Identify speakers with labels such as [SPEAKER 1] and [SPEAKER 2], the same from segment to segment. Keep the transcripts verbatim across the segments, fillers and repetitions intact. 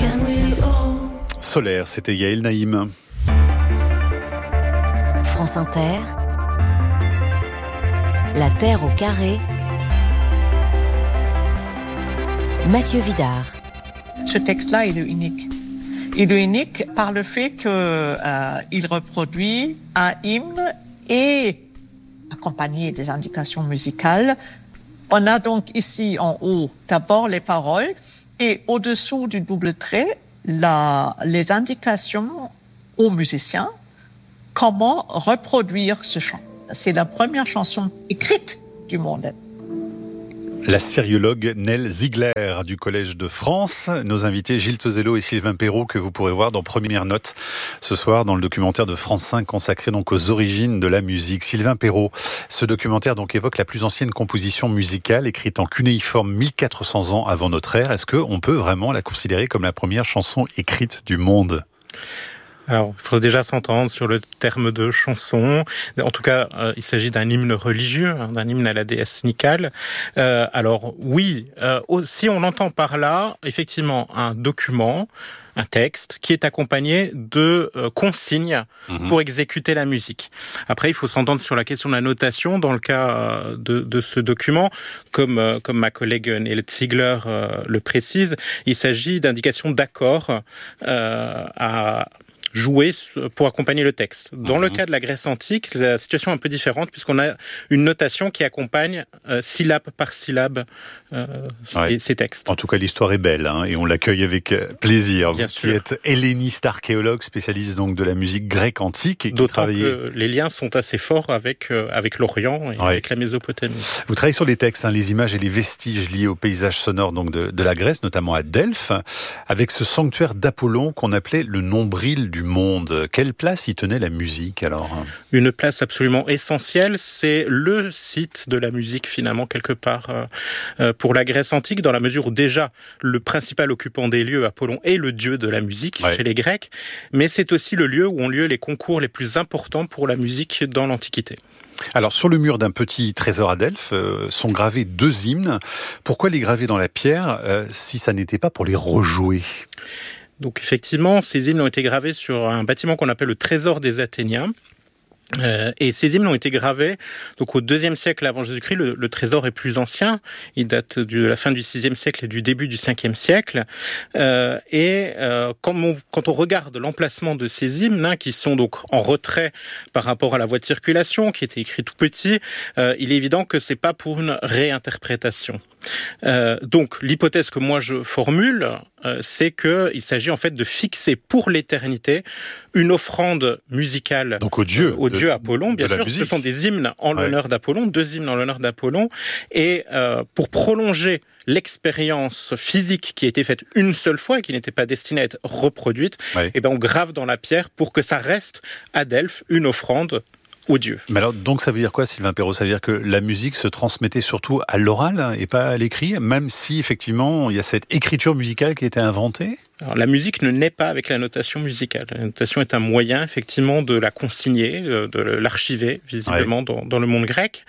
[SPEAKER 1] Solaire, c'était Yael Naïm.
[SPEAKER 2] France Inter, La Terre au carré, Mathieu Vidard.
[SPEAKER 3] Ce texte-là, il est unique. Il est unique par le fait qu'il euh, reproduit un hymne et accompagné des indications musicales. On a donc ici en haut d'abord les paroles et au-dessous du double trait, la, les indications aux musiciens comment reproduire ce chant. C'est la première chanson écrite du monde.
[SPEAKER 1] La syriologue Nell Ziegler du Collège de France. Nos invités Gilles Tozello et Sylvain Perrault que vous pourrez voir dans Première Note ce soir dans le documentaire de France cinq consacré donc aux origines de la musique. Sylvain Perrault, ce documentaire donc évoque la plus ancienne composition musicale écrite en cunéiforme mille quatre cents ans avant notre ère. Est-ce qu'on peut vraiment la considérer comme la première chanson écrite du monde ?
[SPEAKER 4] Alors, il faudrait déjà s'entendre sur le terme de chanson. En tout cas, euh, il s'agit d'un hymne religieux, hein, d'un hymne à la déesse Nicale. Euh, alors, oui, euh, si on entend par là, effectivement, un document, un texte qui est accompagné de euh, consignes mmh. pour exécuter la musique. Après, il faut s'entendre sur la question de la notation. Dans le cas de, de ce document, comme, euh, comme ma collègue Nell Ziegler euh, le précise, il s'agit d'indications d'accords euh, à jouer pour accompagner le texte. Dans mmh. le cas de la Grèce antique, la situation est un peu différente puisqu'on a une notation qui accompagne euh, syllabe par syllabe euh,
[SPEAKER 1] ouais.
[SPEAKER 4] ces, ces textes.
[SPEAKER 1] En tout cas, l'histoire est belle hein, et on l'accueille avec plaisir.
[SPEAKER 4] Bien
[SPEAKER 1] Vous
[SPEAKER 4] sûr.
[SPEAKER 1] qui êtes helléniste, archéologue, spécialiste donc de la musique grecque antique. Et
[SPEAKER 4] D'autant
[SPEAKER 1] travaillez...
[SPEAKER 4] que les liens sont assez forts avec, euh, avec l'Orient et ouais. avec la Mésopotamie.
[SPEAKER 1] Vous travaillez sur les textes, hein, les images et les vestiges liés au paysage sonore donc de, de la Grèce, notamment à Delphes, avec ce sanctuaire d'Apollon qu'on appelait le nombril du monde. Quelle place y tenait la musique alors ?
[SPEAKER 4] Une place absolument essentielle, c'est le site de la musique finalement quelque part euh, pour la Grèce antique, dans la mesure où déjà le principal occupant des lieux, Apollon, est le dieu de la musique ouais. chez les Grecs, mais c'est aussi le lieu où ont lieu les concours les plus importants pour la musique dans l'Antiquité.
[SPEAKER 1] Alors, sur le mur d'un petit trésor à Delphes euh, sont gravés deux hymnes. Pourquoi les graver dans la pierre euh, si ça n'était pas pour les rejouer ?
[SPEAKER 4] Donc effectivement, ces hymnes ont été gravés sur un bâtiment qu'on appelle le Trésor des Athéniens. Euh, et ces hymnes ont été gravés donc au deuxième siècle avant Jésus-Christ. Le, le trésor est plus ancien, il date de la fin du sixième siècle et du début du cinquième siècle. Euh, et euh, quand, on, quand on regarde l'emplacement de ces hymnes, hein, qui sont donc en retrait par rapport à la voie de circulation, qui était écrit tout petit, euh, il est évident que c'est pas pour une réinterprétation. Euh, donc l'hypothèse que moi je formule, euh, c'est qu'il s'agit en fait de fixer pour l'éternité une offrande musicale
[SPEAKER 1] donc au dieu,
[SPEAKER 4] euh, au
[SPEAKER 1] de,
[SPEAKER 4] dieu Apollon, bien sûr. Ce sont des hymnes en ouais. l'honneur d'Apollon, deux hymnes en l'honneur d'Apollon, et euh, pour prolonger l'expérience physique qui a été faite une seule fois et qui n'était pas destinée à être reproduite, ouais. et ben on grave dans la pierre pour que ça reste à Delphes une offrande au Dieu.
[SPEAKER 1] Mais alors, donc ça veut dire quoi, Sylvain Perrault ? Ça veut dire que la musique se transmettait surtout à l'oral et pas à l'écrit, même si effectivement il y a cette écriture musicale qui a été inventée ?
[SPEAKER 4] Alors, la musique ne naît pas avec la notation musicale. La notation est un moyen, effectivement, de la consigner, de l'archiver, visiblement, ouais. dans, dans le monde grec.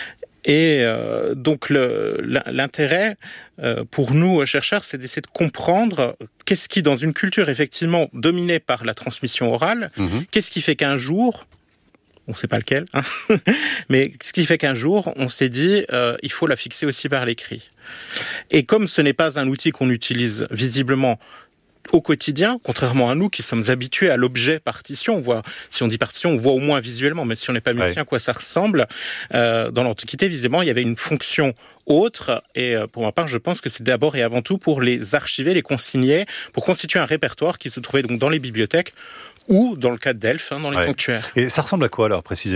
[SPEAKER 4] Et euh, donc, le, l'intérêt euh, pour nous, chercheurs, c'est d'essayer de comprendre qu'est-ce qui, dans une culture, effectivement, dominée par la transmission orale, mmh. qu'est-ce qui fait qu'un jour... on ne sait pas lequel, hein mais ce qui fait qu'un jour, on s'est dit, euh, il faut la fixer aussi par l'écrit. Et comme ce n'est pas un outil qu'on utilise visiblement au quotidien, contrairement à nous qui sommes habitués à l'objet partition, on voit, si on dit partition, on voit au moins visuellement, même si on n'est pas musicien, ouais. à quoi ça ressemble. Euh, dans l'Antiquité, visiblement, il y avait une fonction autre, et pour ma part, je pense que c'est d'abord et avant tout pour les archiver, les consigner, pour constituer un répertoire qui se trouvait donc dans les bibliothèques, ou, dans le cas de Delphes, hein, dans les ouais. sanctuaires.
[SPEAKER 1] Et ça ressemble à quoi, alors, précisément ?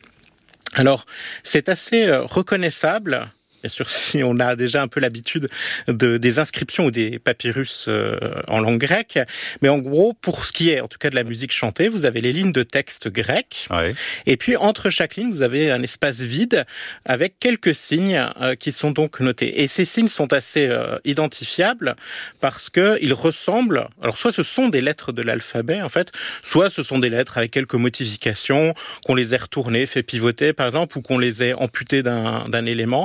[SPEAKER 4] Alors, c'est assez euh, reconnaissable. Bien sûr, si on a déjà un peu l'habitude de, des inscriptions ou des papyrus euh, en langue grecque. Mais en gros, pour ce qui est, en tout cas, de la musique chantée, vous avez les lignes de texte grec. Ouais. Et puis, entre chaque ligne, vous avez un espace vide avec quelques signes euh, qui sont donc notés. Et ces signes sont assez euh, identifiables parce qu'ils ressemblent... Alors, soit ce sont des lettres de l'alphabet, en fait, soit ce sont des lettres avec quelques modifications, qu'on les ait retournées, fait pivoter, par exemple, ou qu'on les ait amputées d'un, d'un élément. Et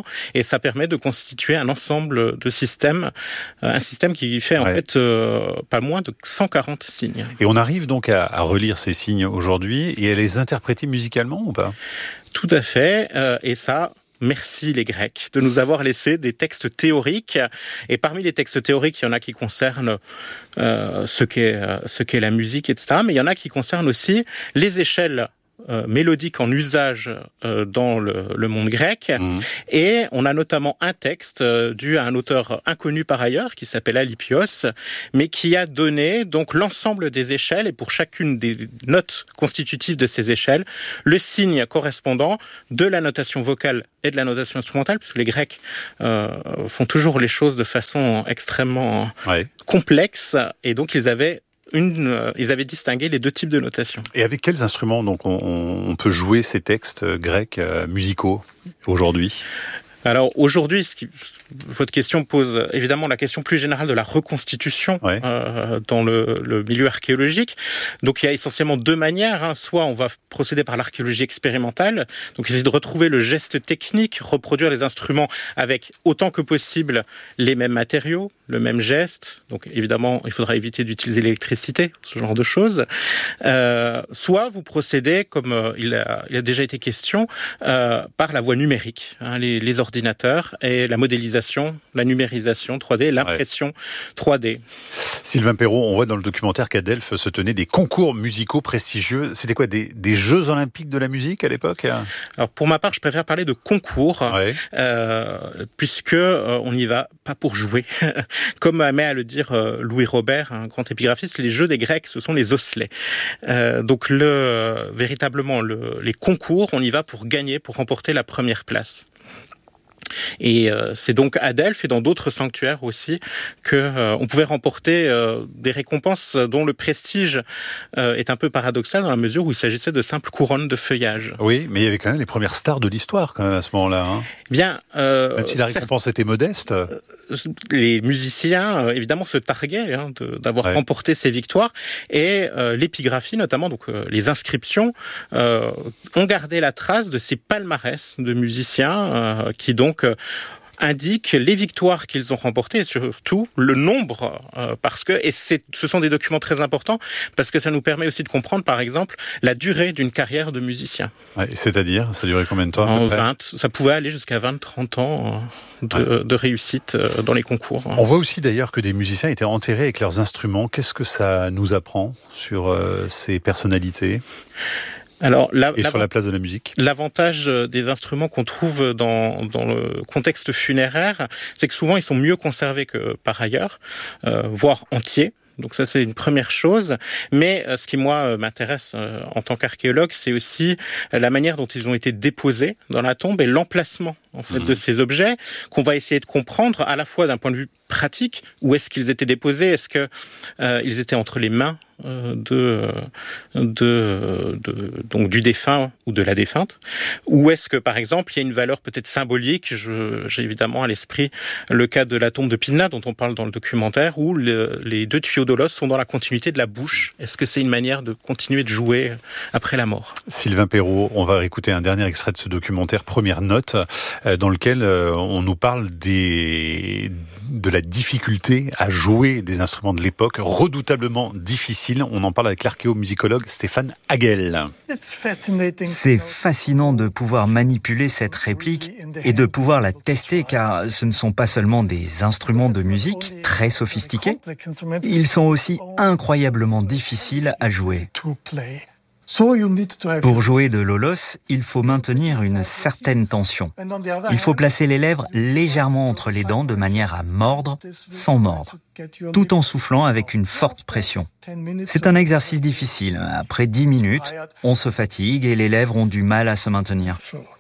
[SPEAKER 4] ça permet de constituer un ensemble de systèmes, un système qui fait en ouais. fait euh, pas moins de cent quarante signes.
[SPEAKER 1] Et on arrive donc à, à relire ces signes aujourd'hui et à les interpréter musicalement ou pas ?
[SPEAKER 4] Tout à fait, euh, et ça... Merci les Grecs de nous avoir laissé des textes théoriques. Et parmi les textes théoriques, il y en a qui concernent euh, ce qu'est, euh, ce qu'est la musique, et cetera. Mais il y en a qui concernent aussi les échelles Euh, mélodique en usage euh, dans le, le monde grec. Mmh. Et on a notamment un texte euh, dû à un auteur inconnu par ailleurs, qui s'appelle Alypios, mais qui a donné donc l'ensemble des échelles, et pour chacune des notes constitutives de ces échelles, le signe correspondant de la notation vocale et de la notation instrumentale, puisque les Grecs euh, font toujours les choses de façon extrêmement ouais. complexe, et donc ils avaient Une, euh, ils avaient distingué les deux types de notation.
[SPEAKER 1] Et avec quels instruments donc on, on peut jouer ces textes grecs euh, musicaux aujourd'hui ?
[SPEAKER 4] Alors aujourd'hui, ce qui, votre question pose évidemment la question plus générale de la reconstitution ouais. euh, dans le, le milieu archéologique. Donc il y a essentiellement deux manières. Hein. Soit on va procéder par l'archéologie expérimentale, donc essayer de retrouver le geste technique, reproduire les instruments avec autant que possible les mêmes matériaux, le même geste. Donc évidemment, il faudra éviter d'utiliser l'électricité, ce genre de choses. Euh, soit vous procédez, comme euh, il, a, il a déjà été question, euh, par la voie numérique. Hein, les, les ordinateurs et la modélisation, la numérisation trois D, l'impression ouais. trois D.
[SPEAKER 1] Sylvain Perrault, on voit dans le documentaire qu'à Delphes se tenaient des concours musicaux prestigieux. C'était quoi, des, des Jeux Olympiques de la musique à l'époque ?
[SPEAKER 4] Alors pour ma part, je préfère parler de concours, ouais. euh, puisque euh, on n'y va pas pour jouer. Comme aimait à le dire euh, Louis Robert, un grand épigraphiste, les jeux des Grecs, ce sont les osselets. Euh, donc le, euh, véritablement, le, les concours, on y va pour gagner, pour remporter la première place. Et euh, c'est donc à Delphes et dans d'autres sanctuaires aussi que euh, on pouvait remporter euh, des récompenses dont le prestige euh, est un peu paradoxal dans la mesure où il s'agissait de simples couronnes de feuillage.
[SPEAKER 1] Oui, mais il y avait quand même les premières stars de l'histoire quand même à ce moment-là. Hein.
[SPEAKER 4] Bien, euh,
[SPEAKER 1] même si la récompense était modeste. Euh,
[SPEAKER 4] les musiciens, euh, évidemment, se targuaient hein, de, d'avoir ouais. remporté ces victoires et euh, l'épigraphie, notamment donc euh, les inscriptions, euh, ont gardé la trace de ces palmarès de musiciens euh, qui donc euh, indiquent les victoires qu'ils ont remportées et surtout le nombre, euh, parce que, et c'est, ce sont des documents très importants, parce que ça nous permet aussi de comprendre, par exemple, la durée d'une carrière de musicien.
[SPEAKER 1] Ouais, c'est-à-dire, ça durait combien de temps ?
[SPEAKER 4] En vingt, ça pouvait aller jusqu'à vingt à trente ans de, ouais. de réussite dans les concours.
[SPEAKER 1] On voit aussi d'ailleurs que des musiciens étaient enterrés avec leurs instruments. Qu'est-ce que ça nous apprend sur euh, ces personnalités ?
[SPEAKER 4] Alors, la,
[SPEAKER 1] et sur la place de la musique.
[SPEAKER 4] L'avantage des instruments qu'on trouve dans, dans le contexte funéraire, c'est que souvent ils sont mieux conservés que par ailleurs, euh, voire entiers. Donc ça, c'est une première chose. Mais euh, ce qui, moi, m'intéresse euh, en tant qu'archéologue, c'est aussi euh, la manière dont ils ont été déposés dans la tombe et l'emplacement en fait, mmh. de ces objets qu'on va essayer de comprendre à la fois d'un point de vue pratique. Où est-ce qu'ils étaient déposés ? Est-ce qu'ils euh, étaient entre les mains euh, de, de, de, donc du défunt ou de la défunte ? Ou est-ce que, par exemple, il y a une valeur peut-être symbolique ? Je, j'ai évidemment à l'esprit le cas de la tombe de Pydna, dont on parle dans le documentaire, où le, les deux tuyaux de l'os sont dans la continuité de la bouche. Est-ce que c'est une manière de continuer de jouer après la mort ?
[SPEAKER 1] Sylvain Perrault, on va réécouter un dernier extrait de ce documentaire, Première Note, dans lequel on nous parle des... de la difficulté à jouer des instruments de l'époque, redoutablement difficile. On en parle avec l'archéomusicologue Stéphane Hagel.
[SPEAKER 5] C'est fascinant de pouvoir manipuler cette réplique et de pouvoir la tester, car ce ne sont pas seulement des instruments de musique très sophistiqués, ils sont aussi incroyablement difficiles à jouer. Pour jouer de l'olos, il faut maintenir une certaine tension. Il faut placer les lèvres légèrement entre les dents de manière à mordre sans mordre, tout en soufflant avec une forte pression. C'est un exercice difficile. Après dix minutes, on se fatigue et les lèvres ont du mal à se maintenir.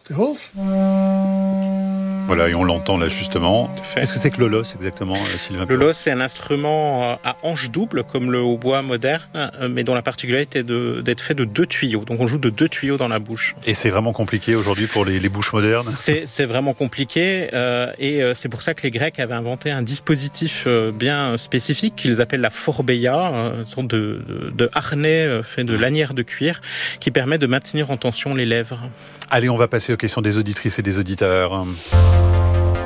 [SPEAKER 1] Voilà, et on l'entend là justement. Qu'est-ce que c'est que l'olos exactement, Sylvain ?
[SPEAKER 4] L'olos, c'est un instrument à hanche double, comme le hautbois moderne, mais dont la particularité est de, d'être fait de deux tuyaux. Donc on joue de deux tuyaux dans la bouche.
[SPEAKER 1] Et c'est vraiment compliqué aujourd'hui pour les, les bouches modernes ?
[SPEAKER 4] c'est, c'est vraiment compliqué, euh, et c'est pour ça que les Grecs avaient inventé un dispositif bien spécifique qu'ils appellent la phorbeia, une sorte de, de, de harnais fait de lanières de cuir qui permet de maintenir en tension les lèvres.
[SPEAKER 1] Allez, on va passer aux questions des auditrices et des auditeurs.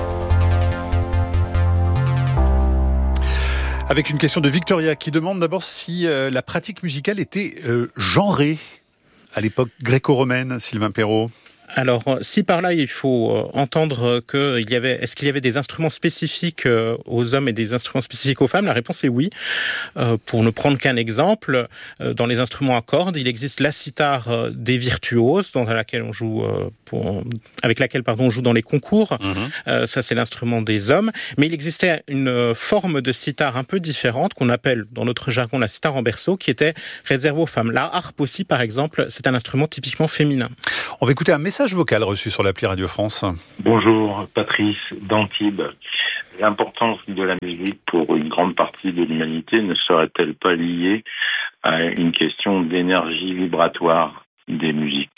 [SPEAKER 1] Avec une question de Victoria qui demande d'abord si euh, la pratique musicale était euh, genrée à l'époque gréco-romaine, Sylvain Perrault.
[SPEAKER 4] Alors, si par là, il faut entendre qu'il y avait, est-ce qu'il y avait des instruments spécifiques aux hommes et des instruments spécifiques aux femmes? La réponse est oui. Euh, pour ne prendre qu'un exemple, dans les instruments à cordes, il existe la cithare des virtuoses, dans laquelle on joue, pour, avec laquelle pardon, on joue dans les concours. Mmh. Euh, ça, c'est l'instrument des hommes. Mais il existait une forme de cithare un peu différente qu'on appelle, dans notre jargon, la cithare en berceau, qui était réservée aux femmes. La harpe aussi, par exemple, c'est un instrument typiquement féminin.
[SPEAKER 1] On va écouter un message vocal reçu sur l'appli Radio France.
[SPEAKER 6] Bonjour, Patrice d'Antibes. L'importance de la musique pour une grande partie de l'humanité ne serait-elle pas liée à une question d'énergie vibratoire des musiques?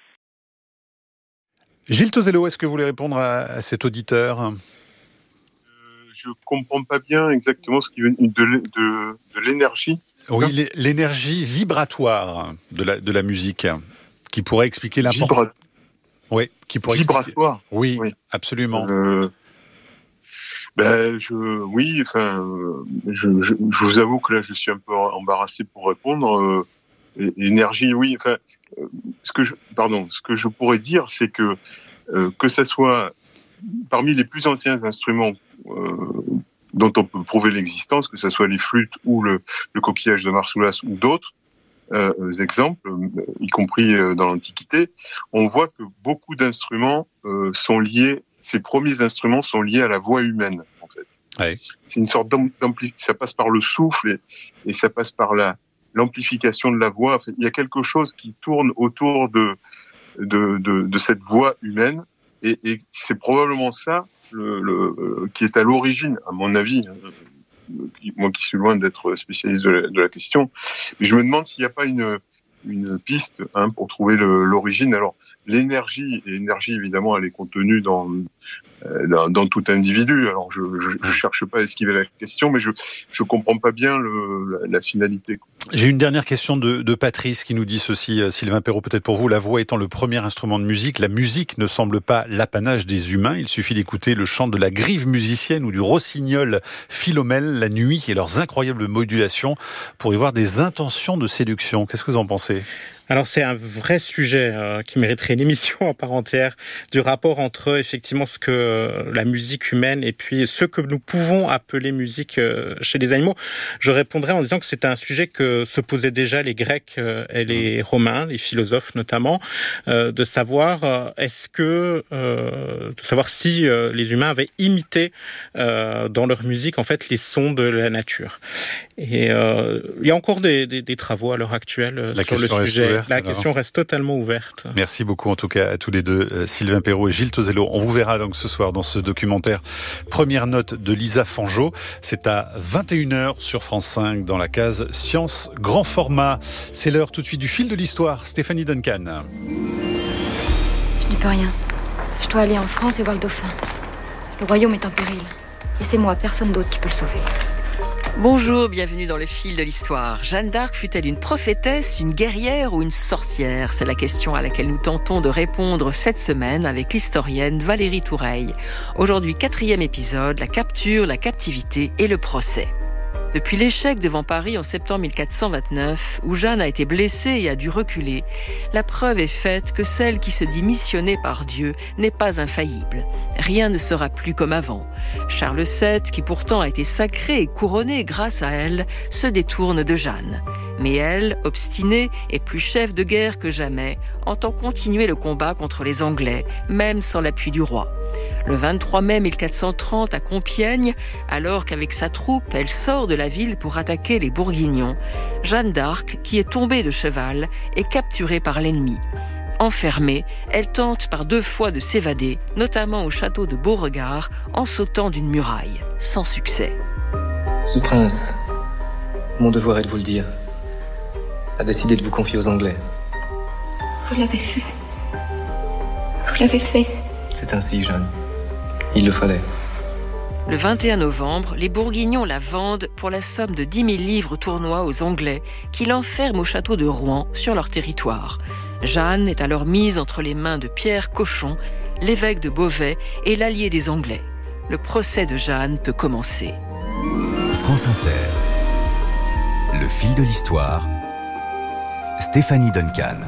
[SPEAKER 1] Gilles Tozello, est-ce que vous voulez répondre à, à cet auditeur? euh,
[SPEAKER 7] Je ne comprends pas bien exactement ce qui veut de, de, de l'énergie.
[SPEAKER 1] Oui, l'énergie vibratoire de la, de la musique, qui pourrait expliquer l'importance. Vibra... Oui, qui pourrait
[SPEAKER 7] vibratoire.
[SPEAKER 1] Expliquer... Oui, oui, absolument.
[SPEAKER 7] Euh... Ben, je, oui, enfin, je, je, je vous avoue que là, je suis un peu embarrassé pour répondre. Euh, énergie, oui, enfin, euh, ce que je, pardon, ce que je pourrais dire, c'est que euh, que ça soit parmi les plus anciens instruments euh, dont on peut prouver l'existence, que ce soit les flûtes ou le, le coquillage de Marsoulas ou d'autres euh, exemples, y compris dans l'Antiquité, on voit que beaucoup d'instruments euh, sont liés, ces premiers instruments sont liés à la voix humaine, en fait.
[SPEAKER 1] Ouais.
[SPEAKER 7] C'est une sorte d'ampli, ça passe par le souffle et, et ça passe par la, l'amplification de la voix. Enfin, il y a quelque chose qui tourne autour de, de, de, de cette voix humaine et, et c'est probablement ça le, le, qui est à l'origine, à mon avis, moi qui suis loin d'être spécialiste de la, de la question, mais je me demande s'il n'y a pas une, une piste hein, pour trouver le, l'origine. Alors, l'énergie, et l'énergie évidemment, elle est contenue dans, euh, dans, dans tout individu. Alors, je ne cherche pas à esquiver la question, mais je ne comprends pas bien le, la, la finalité.
[SPEAKER 1] J'ai une dernière question de, de Patrice qui nous dit ceci, Sylvain Perrault, peut-être pour vous, la voix étant le premier instrument de musique, la musique ne semble pas l'apanage des humains. Il suffit d'écouter le chant de la grive musicienne ou du rossignol Philomèle la nuit et leurs incroyables modulations pour y voir des intentions de séduction. Qu'est-ce que vous en pensez ?
[SPEAKER 4] Alors c'est un vrai sujet euh, qui mériterait une émission en part entière, du rapport entre effectivement ce que euh, la musique humaine et puis ce que nous pouvons appeler musique euh, chez les animaux. Je répondrai en disant que c'est un sujet que se posaient déjà les Grecs euh, et les Romains, les philosophes notamment, euh, de savoir euh, est-ce que euh, de savoir si euh, les humains avaient imité euh, dans leur musique en fait les sons de la nature. Et euh, il y a encore des, des, des travaux à l'heure actuelle euh, sur le sujet. Ouverte, la question reste totalement ouverte.
[SPEAKER 1] Merci beaucoup en tout cas à tous les deux, euh, Sylvain Perrault et Gilles Tozello. On vous verra donc ce soir dans ce documentaire Première note de Lisa Fangeau. C'est à vingt et une heures sur France cinq dans la case Science Grand Format. C'est l'heure tout de suite du fil de l'histoire. Stéphanie Duncan.
[SPEAKER 8] Je n'y peux rien. Je dois aller en France et voir le dauphin. Le royaume est en péril. Et c'est moi, personne d'autre qui peut le sauver.
[SPEAKER 9] Bonjour, bienvenue dans le fil de l'histoire. Jeanne d'Arc fut-elle une prophétesse, une guerrière ou une sorcière ? C'est la question à laquelle nous tentons de répondre cette semaine avec l'historienne Valérie Toureille. Aujourd'hui, quatrième épisode, la capture, la captivité et le procès. Depuis l'échec devant Paris en septembre mille quatre cent vingt-neuf, où Jeanne a été blessée et a dû reculer, la preuve est faite que celle qui se dit missionnée par Dieu n'est pas infaillible. Rien ne sera plus comme avant. Charles sept, qui pourtant a été sacré et couronné grâce à elle, se détourne de Jeanne. Mais elle, obstinée, est plus chef de guerre que jamais, entend continuer le combat contre les Anglais, même sans l'appui du roi. Le vingt-trois mai mille quatre cent trente à Compiègne, alors qu'avec sa troupe, elle sort de la ville pour attaquer les Bourguignons, Jeanne d'Arc, qui est tombée de cheval, est capturée par l'ennemi. Enfermée, elle tente par deux fois de s'évader, notamment au château de Beauregard, en sautant d'une muraille, sans succès.
[SPEAKER 10] Ce prince, mon devoir est de vous le dire, a décidé de vous confier aux Anglais.
[SPEAKER 8] Vous l'avez fait. Vous l'avez fait.
[SPEAKER 10] C'est ainsi, Jeanne. Il le fallait.
[SPEAKER 9] Le vingt et un novembre, les Bourguignons la vendent pour la somme de dix mille livres tournois aux Anglais, qui l'enferment au château de Rouen, sur leur territoire. Jeanne est alors mise entre les mains de Pierre Cochon, l'évêque de Beauvais et l'allié des Anglais. Le procès de Jeanne peut commencer.
[SPEAKER 11] France Inter. Le fil de l'histoire. Stéphanie Duncan.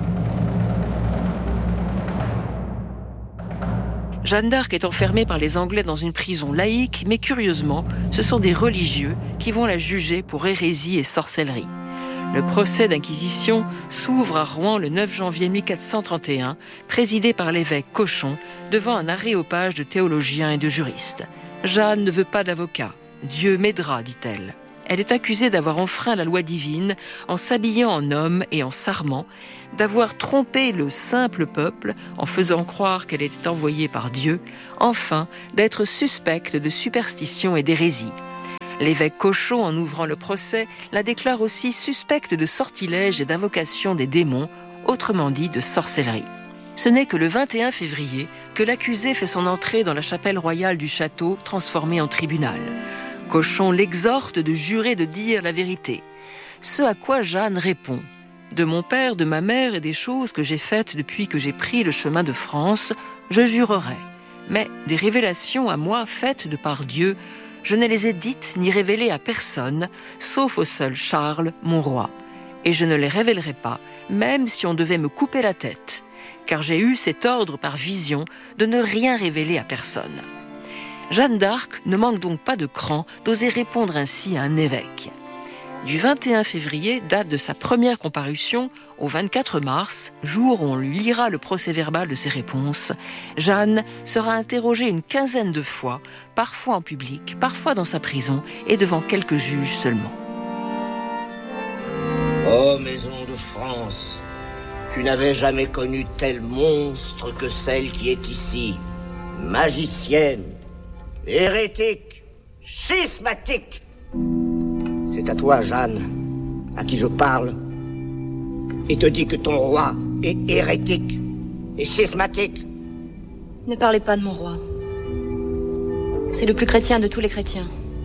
[SPEAKER 9] Jeanne d'Arc est enfermée par les Anglais dans une prison laïque, mais curieusement, ce sont des religieux qui vont la juger pour hérésie et sorcellerie. Le procès d'inquisition s'ouvre à Rouen le neuf janvier mille quatre cent trente et un, présidé par l'évêque Cochon, devant un aréopage de théologiens et de juristes. Jeanne ne veut pas d'avocat. Dieu m'aidera, dit-elle. Elle est accusée d'avoir enfreint la loi divine en s'habillant en homme et en s'armant, d'avoir trompé le simple peuple en faisant croire qu'elle était envoyée par Dieu, enfin d'être suspecte de superstition et d'hérésie. L'évêque Cochon, en ouvrant le procès, la déclare aussi suspecte de sortilège et d'invocation des démons, autrement dit de sorcellerie. Ce n'est que le vingt et un février que l'accusée fait son entrée dans la chapelle royale du château, transformée en tribunal. Cochon l'exhorte de jurer de dire la vérité. Ce à quoi Jeanne répond : « De mon père, de ma mère et des choses que j'ai faites depuis que j'ai pris le chemin de France, je jurerai. Mais des révélations à moi faites de par Dieu, je ne les ai dites ni révélées à personne, sauf au seul Charles, mon roi. Et je ne les révélerai pas, même si on devait me couper la tête, car j'ai eu cet ordre par vision de ne rien révéler à personne. » Jeanne d'Arc ne manque donc pas de cran d'oser répondre ainsi à un évêque. Du vingt et un février, date de sa première comparution, au vingt-quatre mars, jour où on lui lira le procès-verbal de ses réponses, Jeanne sera interrogée une quinzaine de fois, parfois en public, parfois dans sa prison et devant quelques juges seulement.
[SPEAKER 12] Ô maison de France, tu n'avais jamais connu tel monstre que celle qui est ici, magicienne, hérétique, schismatique. C'est à toi, Jeanne, à qui je parle, et te dis que ton roi est hérétique et schismatique.
[SPEAKER 8] Ne parlez pas de mon roi. C'est le plus chrétien de tous les chrétiens.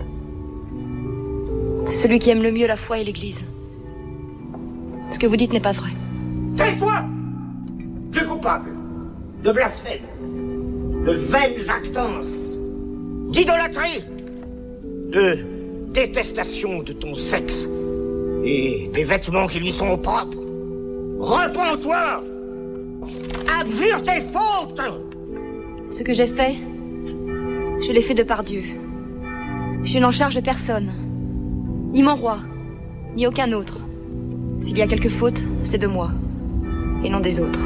[SPEAKER 8] C'est celui qui aime le mieux la foi et l'Église. Ce que vous dites n'est pas vrai.
[SPEAKER 12] Tais-toi! Tu es coupable de blasphème, de vaine jactance, d'idolâtrie, de détestation de ton sexe et des vêtements qui lui sont propres. Repens-toi! Abjure tes fautes!
[SPEAKER 8] Ce que j'ai fait, je l'ai fait de par Dieu. Je n'en charge personne, ni mon roi, ni aucun autre. S'il y a quelque faute, c'est de moi, et non des autres.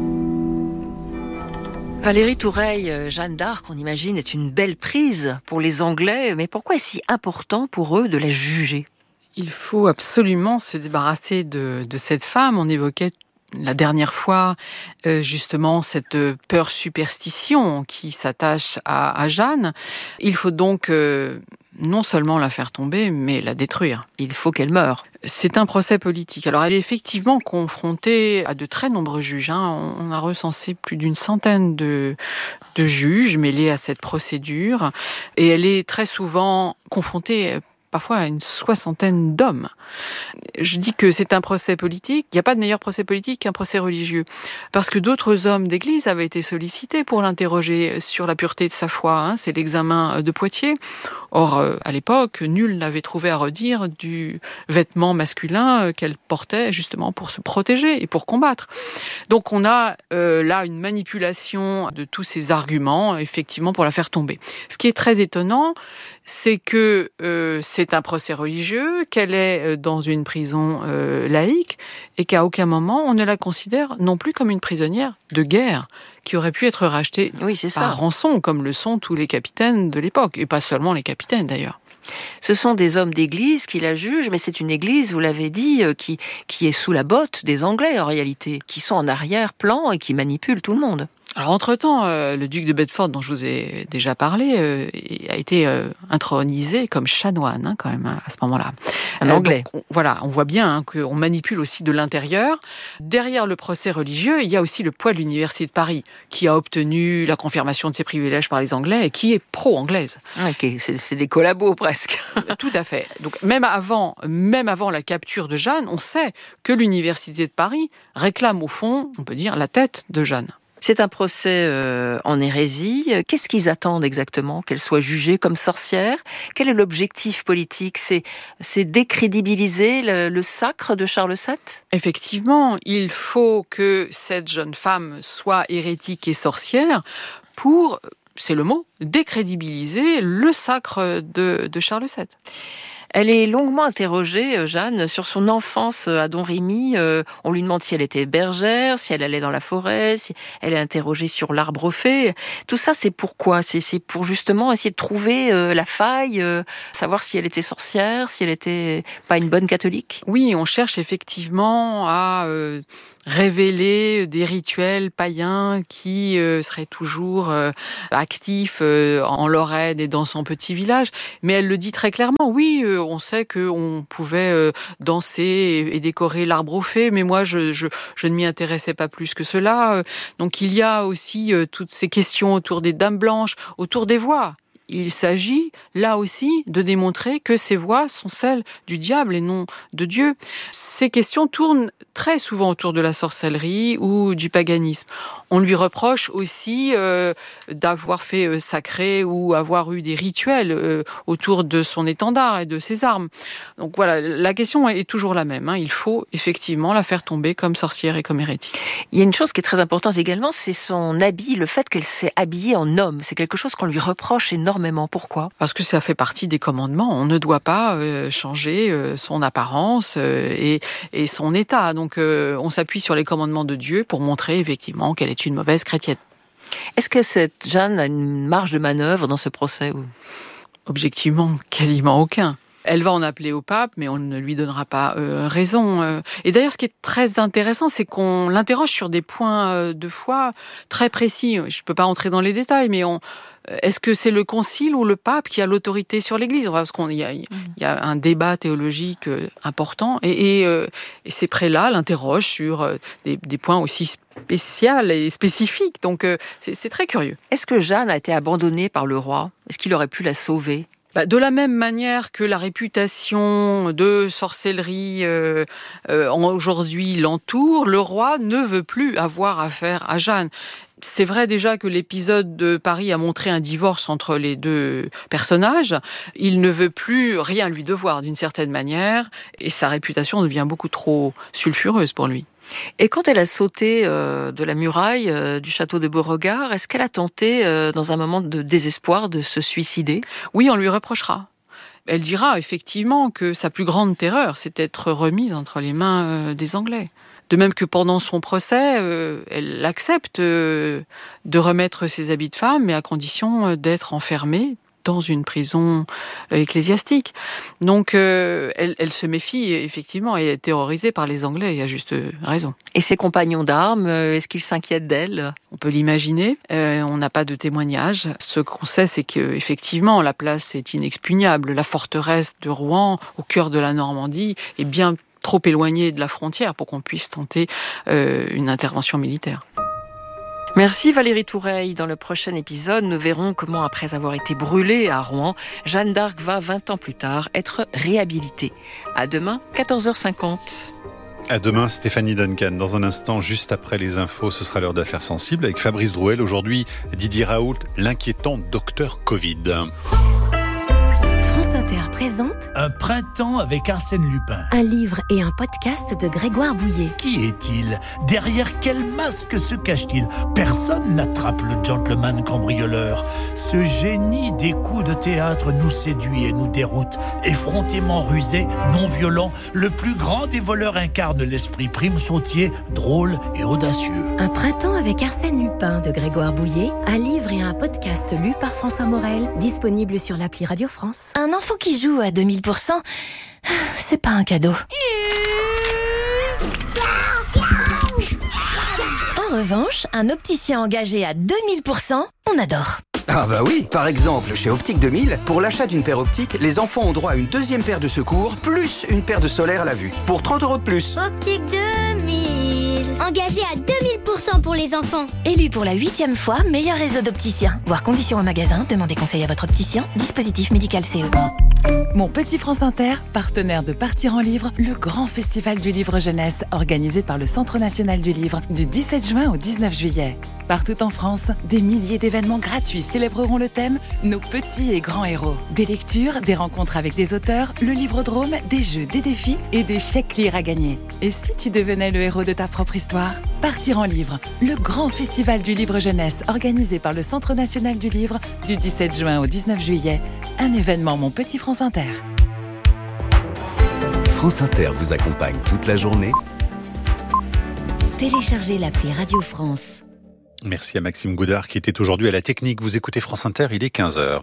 [SPEAKER 9] Valérie Toureille, Jeanne d'Arc, on imagine, est une belle prise pour les Anglais, mais pourquoi est-ce si important pour eux de la juger ?
[SPEAKER 13] Il faut absolument se débarrasser de, de cette femme. On évoquait la dernière fois euh, justement cette peur superstition qui s'attache à, à Jeanne. Il faut donc euh, non seulement la faire tomber, mais la détruire.
[SPEAKER 9] Il faut qu'elle meure.
[SPEAKER 13] C'est un procès politique. Alors, elle est effectivement confrontée à de très nombreux juges. Hein. On a recensé plus d'une centaine de, de juges mêlés à cette procédure. Et elle est très souvent confrontée parfois à une soixantaine d'hommes. Je dis que c'est un procès politique. Il n'y a pas de meilleur procès politique qu'un procès religieux. Parce que d'autres hommes d'église avaient été sollicités pour l'interroger sur la pureté de sa foi. Hein. C'est l'examen de Poitiers. Or, à l'époque, nul n'avait trouvé à redire du vêtement masculin qu'elle portait justement pour se protéger et pour combattre. Donc on a euh, là une manipulation de tous ces arguments, effectivement, pour la faire tomber. Ce qui est très étonnant, c'est que euh, c'est un procès religieux, qu'elle est dans une prison euh, laïque et qu'à aucun moment on ne la considère non plus comme une prisonnière de guerre qui aurait pu être rachetée
[SPEAKER 9] oui, c'est
[SPEAKER 13] par
[SPEAKER 9] ça.
[SPEAKER 13] rançon, comme le sont tous les capitaines de l'époque, et pas seulement les capitaines d'ailleurs.
[SPEAKER 9] Ce sont des hommes d'église qui la jugent, mais c'est une église, vous l'avez dit, qui, qui est sous la botte des Anglais en réalité, qui sont en arrière-plan et qui manipulent tout le monde.
[SPEAKER 13] Alors, entre-temps, euh, le duc de Bedford, dont je vous ai déjà parlé, euh, a été euh, intronisé comme chanoine, hein, quand même, hein, à ce moment-là.
[SPEAKER 9] Un Anglais.
[SPEAKER 13] Donc, on, voilà, on voit bien hein, qu'on manipule aussi de l'intérieur. Derrière le procès religieux, il y a aussi le poids de l'Université de Paris, qui a obtenu la confirmation de ses privilèges par les Anglais et qui est pro-anglaise.
[SPEAKER 9] Ok, c'est, c'est des collabos presque.
[SPEAKER 13] Tout à fait. Donc, même avant, même avant la capture de Jeanne, on sait que l'Université de Paris réclame au fond, on peut dire, la tête de Jeanne.
[SPEAKER 9] C'est un procès euh, en hérésie. Qu'est-ce qu'ils attendent exactement? Qu'elle soit jugée comme sorcière? Quel est l'objectif politique? C'est, c'est décrédibiliser le, le sacre de Charles sept?
[SPEAKER 13] Effectivement, il faut que cette jeune femme soit hérétique et sorcière pour, c'est le mot, décrédibiliser le sacre de, de Charles sept.
[SPEAKER 9] Elle est longuement interrogée, Jeanne, sur son enfance à Domrémy. Euh, on lui demande si elle était bergère, si elle allait dans la forêt, si elle est interrogée sur l'arbre fée. Tout ça, c'est pourquoi? C'est, c'est pour justement essayer de trouver euh, la faille, euh, savoir si elle était sorcière, si elle était pas une bonne catholique.
[SPEAKER 13] Oui, on cherche effectivement à euh, révéler des rituels païens qui euh, seraient toujours euh, actifs euh, en Lorraine et dans son petit village. Mais elle le dit très clairement, oui, euh, on sait qu'on pouvait euh, danser et, et décorer l'arbre aux fées, mais moi, je, je, je ne m'y intéressais pas plus que cela. Donc, il y a aussi euh, toutes ces questions autour des dames blanches, autour des voix. Il s'agit, là aussi, de démontrer que ces voix sont celles du diable et non de Dieu. Ces questions tournent très souvent autour de la sorcellerie ou du paganisme. On lui reproche aussi euh, d'avoir fait euh, sacré ou avoir eu des rituels euh, autour de son étendard et de ses armes. Donc voilà, la question est toujours la même. Hein. Il faut effectivement la faire tomber comme sorcière et comme hérétique.
[SPEAKER 9] Il y a une chose qui est très importante également, c'est son habit, le fait qu'elle s'est habillée en homme. C'est quelque chose qu'on lui reproche énormément. Pourquoi?
[SPEAKER 13] Parce que ça fait partie des commandements. On ne doit pas euh, changer euh, son apparence euh, et, et son état. Donc euh, on s'appuie sur les commandements de Dieu pour montrer effectivement qu'elle est une mauvaise chrétienne.
[SPEAKER 9] Est-ce que cette Jeanne a une marge de manœuvre dans ce procès?
[SPEAKER 13] Objectivement, quasiment aucun. Elle va en appeler au pape, mais on ne lui donnera pas euh, raison. Et d'ailleurs, ce qui est très intéressant, c'est qu'on l'interroge sur des points de foi très précis. Je ne peux pas entrer dans les détails, mais on... est-ce que c'est le concile ou le pape qui a l'autorité sur l'Église? Parce qu'il y a, il y a un débat théologique important. Et, et, et ces prélats l'interrogent sur des, des points aussi spéciaux et spécifiques. Donc, c'est, c'est très curieux.
[SPEAKER 9] Est-ce que Jeanne a été abandonnée par le roi? Est-ce qu'il aurait pu la sauver?
[SPEAKER 13] De la même manière que la réputation de sorcellerie euh, euh, aujourd'hui l'entoure, le roi ne veut plus avoir affaire à Jeanne. C'est vrai déjà que l'épisode de Paris a montré un divorce entre les deux personnages. Il ne veut plus rien lui devoir d'une certaine manière et sa réputation devient beaucoup trop sulfureuse pour lui.
[SPEAKER 9] Et quand elle a sauté euh, de la muraille euh, du château de Beauregard, est-ce qu'elle a tenté, euh, dans un moment de désespoir, de se suicider?
[SPEAKER 13] Oui, on lui reprochera. Elle dira effectivement que sa plus grande terreur, c'est d'être remise entre les mains euh, des Anglais. De même que pendant son procès, euh, elle accepte euh, de remettre ses habits de femme, mais à condition d'être enfermée dans une prison ecclésiastique. Donc, euh, elle, elle se méfie, effectivement, et est terrorisée par les Anglais, et à juste raison.
[SPEAKER 9] Et ses compagnons d'armes, est-ce qu'ils s'inquiètent d'elle?
[SPEAKER 13] On peut l'imaginer. Euh, on n'a pas de témoignages. Ce qu'on sait, c'est qu'effectivement, la place est inexpugnable. La forteresse de Rouen, au cœur de la Normandie, est bien trop éloignée de la frontière pour qu'on puisse tenter euh, une intervention militaire.
[SPEAKER 9] Merci Valérie Toureille. Dans le prochain épisode, nous verrons comment, après avoir été brûlée à Rouen, Jeanne d'Arc va, vingt ans plus tard, être réhabilitée. À demain, quatorze heures cinquante.
[SPEAKER 1] À demain, Stéphanie Duncan. Dans un instant, juste après les infos, ce sera l'heure d'affaires sensibles avec Fabrice Drouel. Aujourd'hui, Didier Raoult, l'inquiétant docteur Covid.
[SPEAKER 2] France Inter présente
[SPEAKER 14] Un printemps avec Arsène Lupin.
[SPEAKER 2] Un livre et un podcast de Grégoire Bouillet.
[SPEAKER 14] Qui est-il? Derrière quel masque se cache-t-il? Personne n'attrape le gentleman cambrioleur. Ce génie des coups de théâtre nous séduit et nous déroute. Effrontément rusé, non violent, le plus grand des voleurs incarne l'esprit prime sautier, drôle et audacieux.
[SPEAKER 2] Un printemps avec Arsène Lupin de Grégoire Bouillet. Un livre et un podcast lu par François Morel. Disponible sur l'appli Radio France. Un enfant qui joue à deux mille pour cent, c'est pas un cadeau. En revanche, un opticien engagé à deux mille pour cent, on adore.
[SPEAKER 15] Ah bah oui, par exemple, chez Optique deux mille, pour l'achat d'une paire optique, les enfants ont droit à une deuxième paire de secours, plus une paire de solaire à la vue, pour trente euros de plus.
[SPEAKER 16] Optique deux mille, engagé à deux mille pour cent pour les enfants.
[SPEAKER 2] Élu pour la huitième fois, meilleur réseau d'opticiens. Voir conditions au magasin, demandez conseil à votre opticien, dispositif médical C E.
[SPEAKER 17] Mon Petit France Inter, partenaire de Partir en Livre, le grand festival du livre jeunesse organisé par le Centre national du livre du dix-sept juin au dix-neuf juillet. Partout en France, des milliers d'événements gratuits célébreront le thème « Nos petits et grands héros ». Des lectures, des rencontres avec des auteurs, le livrodrome, des jeux, des défis et des chèques lire à gagner. Et si tu devenais le héros de ta propre histoire ? Partir en Livre, le grand festival du livre jeunesse organisé par le Centre national du livre du dix-sept juin au dix-neuf juillet. Un événement Mon Petit France Inter.
[SPEAKER 11] France Inter vous accompagne toute la journée.
[SPEAKER 2] Téléchargez l'appli Radio France.
[SPEAKER 1] Merci à Maxime Goudard qui était aujourd'hui à la technique. Vous écoutez France Inter, il est quinze heures.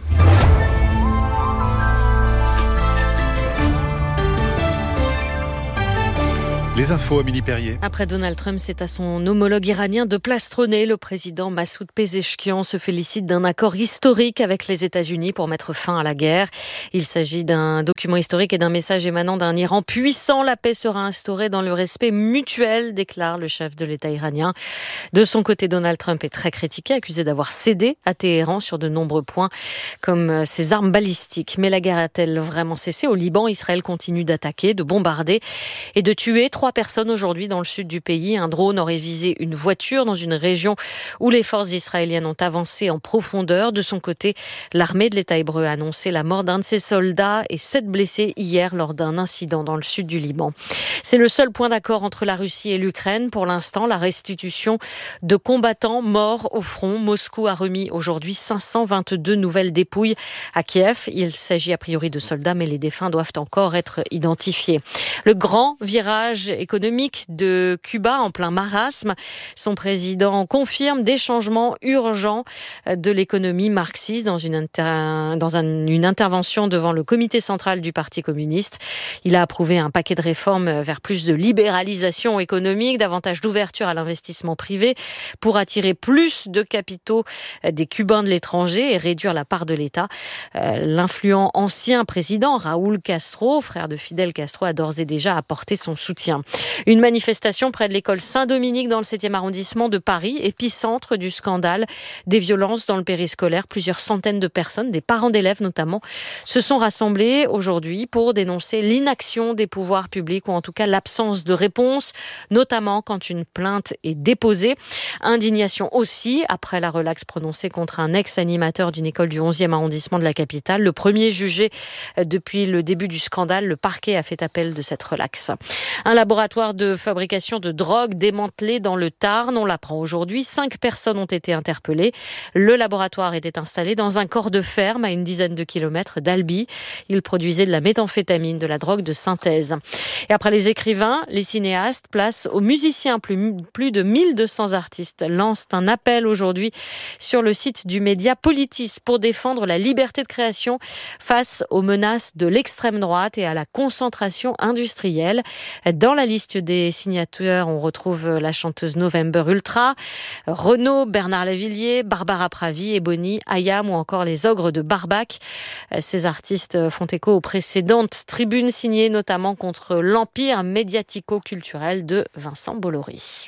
[SPEAKER 1] Les infos, Amélie Perrier.
[SPEAKER 18] Après Donald Trump, c'est à son homologue iranien de plastronner. Le président Massoud Pezeshkian se félicite d'un accord historique avec les États-Unis pour mettre fin à la guerre. Il s'agit d'un document historique et d'un message émanant d'un Iran puissant. La paix sera instaurée dans le respect mutuel, déclare le chef de l'État iranien. De son côté, Donald Trump est très critiqué, accusé d'avoir cédé à Téhéran sur de nombreux points, comme ses armes balistiques. Mais la guerre a-t-elle vraiment cessé ? Au Liban, Israël continue d'attaquer, de bombarder et de tuer trois personnes aujourd'hui dans le sud du pays. Un drone aurait visé une voiture dans une région où les forces israéliennes ont avancé en profondeur. De son côté, l'armée de l'État hébreu a annoncé la mort d'un de ses soldats et sept blessés hier lors d'un incident dans le sud du Liban. C'est le seul point d'accord entre la Russie et l'Ukraine. Pour l'instant, la restitution de combattants morts au front. Moscou a remis aujourd'hui cinq cent vingt-deux nouvelles dépouilles à Kiev. Il s'agit a priori de soldats, mais les défunts doivent encore être identifiés. Le grand virage économique de Cuba en plein marasme. Son président confirme des changements urgents de l'économie marxiste dans une, inter... dans un... une intervention devant le comité central du Parti communiste. Il a approuvé un paquet de réformes vers plus de libéralisation économique, davantage d'ouverture à l'investissement privé pour attirer plus de capitaux des Cubains de l'étranger et réduire la part de l'État. L'influent ancien président Raúl Castro, frère de Fidel Castro, a d'ores et déjà apporté son soutien. Une manifestation près de l'école Saint-Dominique dans le septième arrondissement de Paris, épicentre du scandale des violences dans le périscolaire. Plusieurs centaines de personnes, des parents d'élèves notamment, se sont rassemblés aujourd'hui pour dénoncer l'inaction des pouvoirs publics ou en tout cas l'absence de réponse, notamment quand une plainte est déposée. Indignation aussi après la relaxe prononcée contre un ex-animateur d'une école du onzième arrondissement de la capitale. Le premier jugé depuis le début du scandale, le parquet a fait appel de cette relaxe. Un laboratoire de fabrication de drogue démantelé dans le Tarn. On l'apprend aujourd'hui. Cinq personnes ont été interpellées. Le laboratoire était installé dans un corps de ferme à une dizaine de kilomètres d'Albi. Il produisait de la méthamphétamine, de la drogue de synthèse. Et après les écrivains, les cinéastes, place aux musiciens. Plus, plus de mille deux cents artistes lancent un appel aujourd'hui sur le site du média Politis pour défendre la liberté de création face aux menaces de l'extrême droite et à la concentration industrielle. Dans la liste des signatures, on retrouve la chanteuse November Ultra, Renaud, Bernard Lavilliers, Barbara Pravi, Ebony, Ayam ou encore les Ogres de Barbac. Ces artistes font écho aux précédentes tribunes signées notamment contre l'empire médiatico-culturel de Vincent Bolloré.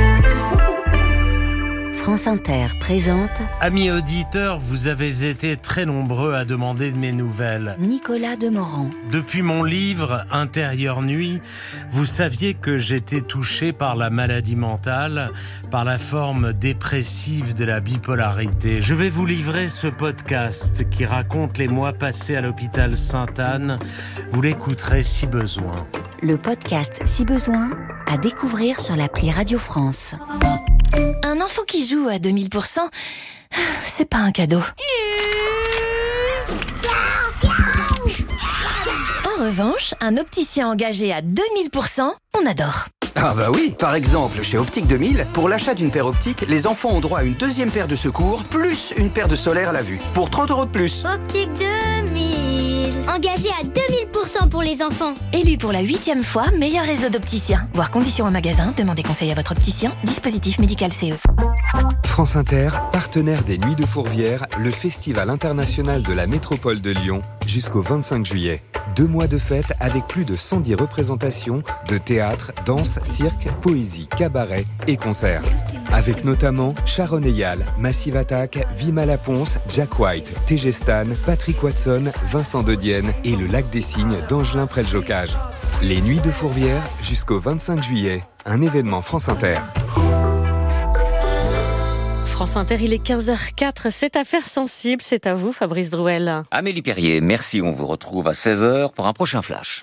[SPEAKER 2] France Inter présente...
[SPEAKER 19] Amis auditeurs, vous avez été très nombreux à demander de mes nouvelles.
[SPEAKER 2] Nicolas Demorand.
[SPEAKER 19] Depuis mon livre « Intérieure nuit », vous saviez que j'étais touché par la maladie mentale, par la forme dépressive de la bipolarité. Je vais vous livrer ce podcast qui raconte les mois passés à l'hôpital Sainte-Anne. Vous l'écouterez si besoin.
[SPEAKER 2] Le podcast Si besoin, à découvrir sur l'appli Radio France. Un enfant qui joue à deux mille pour cent, c'est pas un cadeau. En revanche, un opticien engagé à deux mille pour cent, on adore.
[SPEAKER 15] Ah bah oui, par exemple, chez Optique deux mille, pour l'achat d'une paire optique, les enfants ont droit à une deuxième paire de secours, plus une paire de solaire à la vue, pour trente euros de plus.
[SPEAKER 16] Optique deux mille, engagé à deux mille pour cent pour les enfants.
[SPEAKER 2] Élu pour la huitième fois meilleur réseau d'opticiens. Voir conditions au magasin, demandez conseil à votre opticien. Dispositif médical C E.
[SPEAKER 20] France Inter, partenaire des Nuits de Fourvière, le festival international de la métropole de Lyon, jusqu'au vingt-cinq juillet. Deux mois de fête avec plus de cent dix représentations de théâtre, danse, cirque, poésie, cabaret et concerts. Avec notamment Sharon Eyal, Massive Attack, Vima Laponce, Jack White, T G Stan, Patrick Watson, Vincent De Dienne et le Lac des Cygnes d'Angelin Près-le-Jocage. Les Nuits de Fourvière jusqu'au vingt-cinq juillet. Un événement France Inter.
[SPEAKER 18] France Inter, il est quinze heures quatre, c'est Affaires sensibles, c'est à vous Fabrice Drouel.
[SPEAKER 21] Amélie Perrier, merci, on vous retrouve à seize heures pour un prochain flash.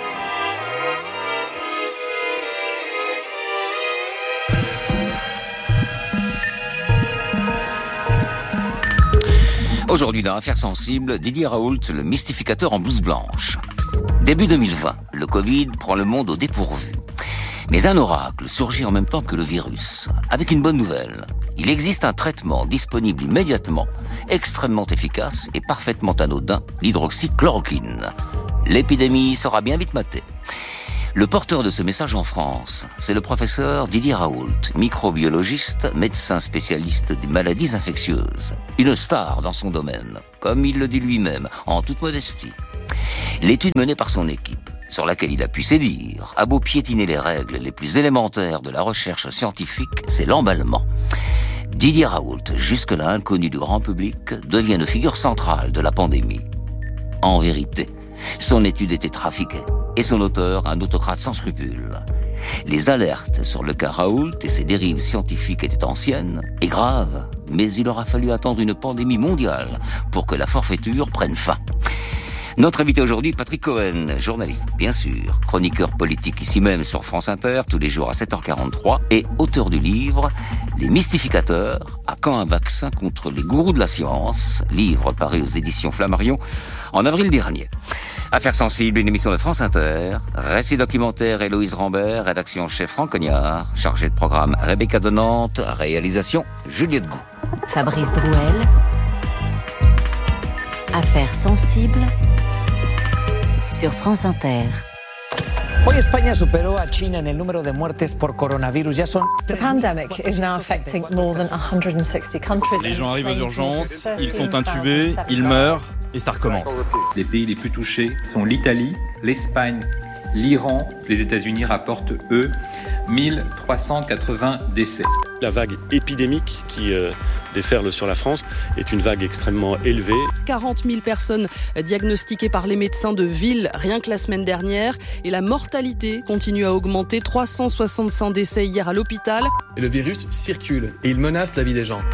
[SPEAKER 21] Aujourd'hui dans Affaires sensibles, Didier Raoult, le mystificateur en blouse blanche. Début deux mille vingt, le Covid prend le monde au dépourvu. Mais un oracle surgit en même temps que le virus, avec une bonne nouvelle. Il existe un traitement disponible immédiatement, extrêmement efficace et parfaitement anodin, l'hydroxychloroquine. L'épidémie sera bien vite matée. Le porteur de ce message en France, c'est le professeur Didier Raoult, microbiologiste, médecin spécialiste des maladies infectieuses. Une star dans son domaine, comme il le dit lui-même, en toute modestie. L'étude menée par son équipe, sur laquelle il a pu sévir, a beau piétiner les règles les plus élémentaires de la recherche scientifique, c'est l'emballement. Didier Raoult, jusque-là inconnu du grand public, devient une figure centrale de la pandémie. En vérité, son étude était trafiquée, et son auteur un autocrate sans scrupules. Les alertes sur le cas Raoult et ses dérives scientifiques étaient anciennes et graves, mais il aura fallu attendre une pandémie mondiale pour que la forfaiture prenne fin. Notre invité aujourd'hui, Patrick Cohen, journaliste, bien sûr, chroniqueur politique ici même sur France Inter, tous les jours à sept heures quarante-trois, et auteur du livre « Les mystificateurs, à quand un vaccin contre les gourous de la science ?» livre paru aux éditions Flammarion en avril dernier. Affaires sensibles, une émission de France Inter, récit documentaire Héloïse Rambert, rédaction chef Franck Cognard, chargé de programme Rebecca Donante, réalisation Juliette Gou.
[SPEAKER 2] Fabrice Drouel, Affaires sensibles sur France Inter.
[SPEAKER 22] Hoy España superó a China en el número de muertes por coronavirus. Ya son...
[SPEAKER 23] The pandemic is now affecting more than one hundred sixty countries.
[SPEAKER 24] Les gens arrivent aux urgences, ils sont intubés, ils meurent et ça recommence.
[SPEAKER 25] Les pays les plus touchés sont l'Italie, l'Espagne, l'Iran. Les États-Unis rapportent, eux, mille trois cent quatre-vingts décès.
[SPEAKER 26] La vague épidémique qui euh, déferle sur la France est une vague extrêmement élevée.
[SPEAKER 27] quarante mille personnes diagnostiquées par les médecins de ville rien que la semaine dernière. Et la mortalité continue à augmenter. trois cent soixante-cinq décès hier à l'hôpital.
[SPEAKER 28] Et le virus circule et il menace la vie des gens.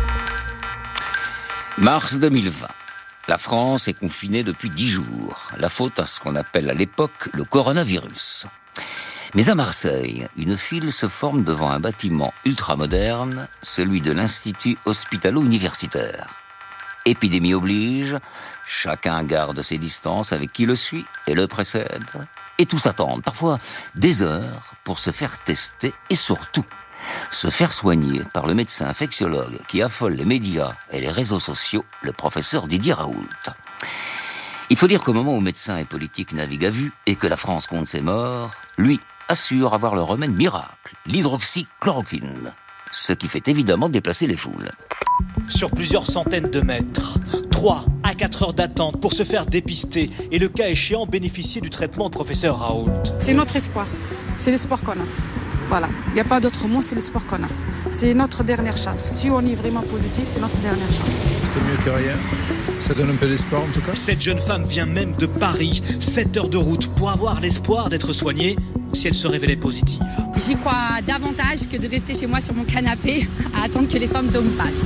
[SPEAKER 21] Mars deux mille vingt. La France est confinée depuis dix jours. La faute à ce qu'on appelle à l'époque le coronavirus. Mais à Marseille, une file se forme devant un bâtiment ultramoderne, celui de l'Institut hospitalo-universitaire. Épidémie oblige, chacun garde ses distances avec qui le suit et le précède, et tous attendent, parfois des heures, pour se faire tester et surtout se faire soigner par le médecin infectiologue qui affole les médias et les réseaux sociaux, le professeur Didier Raoult. Il faut dire qu'au moment où médecins et politiques naviguent à vue et que la France compte ses morts, lui assure avoir le remède miracle, l'hydroxychloroquine, ce qui fait évidemment déplacer les foules.
[SPEAKER 29] Sur plusieurs centaines de mètres, trois à quatre heures d'attente pour se faire dépister et le cas échéant bénéficier du traitement de professeur Raoult.
[SPEAKER 30] C'est notre espoir, c'est l'espoir qu'on a. Voilà, il n'y a pas d'autre mot, c'est l'espoir qu'on a. C'est notre dernière chance. Si on est vraiment positif, c'est notre dernière chance.
[SPEAKER 31] C'est mieux que rien. Ça donne un peu d'espoir en tout cas.
[SPEAKER 29] Cette jeune femme vient même de Paris, sept heures de route, pour avoir l'espoir d'être soignée si elle se révélait positive.
[SPEAKER 32] J'y crois davantage que de rester chez moi sur mon canapé à attendre que les symptômes passent.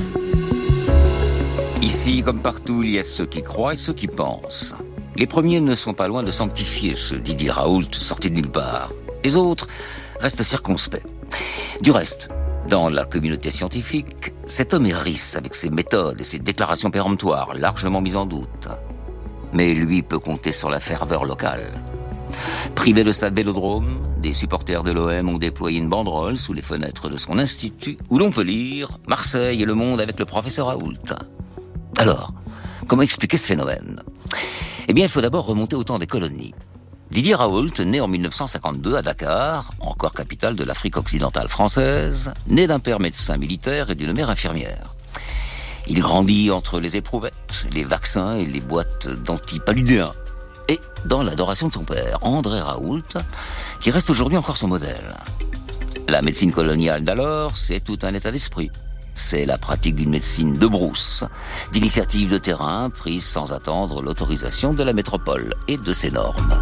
[SPEAKER 21] Ici, comme partout, il y a ceux qui croient et ceux qui pensent. Les premiers ne sont pas loin de sanctifier ce Didier Raoult sorti de nulle part. Les autres restent circonspects. Du reste, dans la communauté scientifique, cet homme est riche avec ses méthodes et ses déclarations péremptoires largement mises en doute. Mais lui peut compter sur la ferveur locale. Privé de stade Vélodrome, des supporters de l'O M ont déployé une banderole sous les fenêtres de son institut où l'on peut lire « Marseille et le monde avec le professeur Raoult ». Alors, comment expliquer ce phénomène ? Eh bien, il faut d'abord remonter au temps des colonies. Didier Raoult, né en mille neuf cent cinquante-deux à Dakar, encore capitale de l'Afrique occidentale française, né d'un père médecin militaire et d'une mère infirmière. Il grandit entre les éprouvettes, les vaccins et les boîtes d'antipaludéens. Et dans l'adoration de son père, André Raoult, qui reste aujourd'hui encore son modèle. La médecine coloniale d'alors, c'est tout un état d'esprit. C'est la pratique d'une médecine de brousse, d'initiatives de terrain prises sans attendre l'autorisation de la métropole et de ses normes.